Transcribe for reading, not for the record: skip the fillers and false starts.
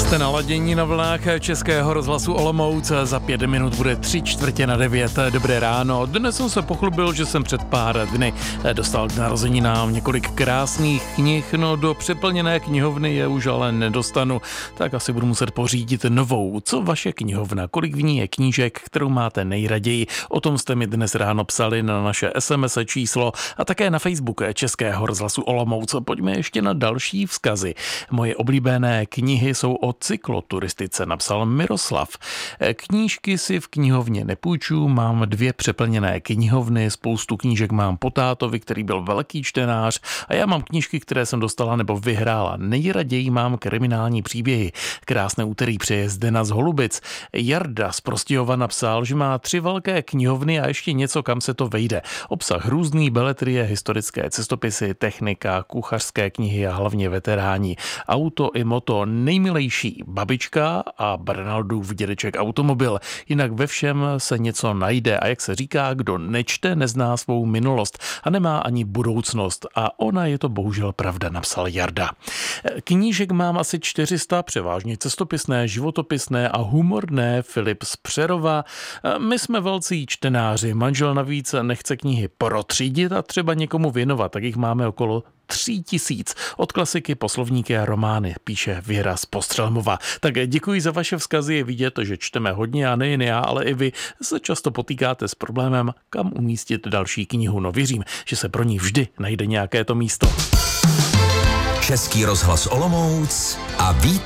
Jste naladění na vlnách Českého rozhlasu Olomouc. Za 5 minut bude 8:45. Dobré ráno. Dnes jsem se pochlubil, že jsem před pár dny dostal k narozeninám několik krásných knih. No do přeplněné knihovny je už ale nedostanu, tak asi budu muset pořídit novou. Co vaše knihovna? Kolik v ní je knížek, kterou máte nejraději? O tom jste mi dnes ráno psali na naše SMS číslo a také na Facebook Českého rozhlasu Olomouc. Pojďme ještě na další vzkazy. Moje oblíbené knihy jsou o cykloturistice, napsal Miroslav. Knížky si v knihovně nepůjču, mám 2 přeplněné knihovny, spoustu knížek mám po tátovi, který byl velký čtenář, a já mám knížky, které jsem dostala nebo vyhrála. Nejraději mám kriminální příběhy. Krásné úterý přeje Zdena z Holubic. Jarda z Prostějova napsal, že má 3 velké knihovny a ještě něco, kam se to vejde. Obsah různý, beletrie, historické cestopisy, technika, kuchařské knihy a hlavně veteráni. Auto i moto, nejmilejší babička a Bernaldův dědeček automobil. Jinak ve všem se něco najde a jak se říká, kdo nečte, nezná svou minulost a nemá ani budoucnost. A ona je to bohužel pravda, napsal Jarda. Knížek mám asi 400, převážně cestopisné, životopisné a humorné. Filip z Přerova. My jsme velcí čtenáři, manžel navíc nechce knihy protřídit a třeba někomu věnovat, tak jich máme okolo 3000. Od klasiky po slovníky a romány, píše Věra z Postřelmova. Tak děkuji za vaše vzkazy, je vidět, že čteme hodně a nejen já, ale i vy se často potýkáte s problémem, kam umístit další knihu. No věřím, že se pro ní vždy najde nějaké to místo. Český rozhlas Olomouc a Vít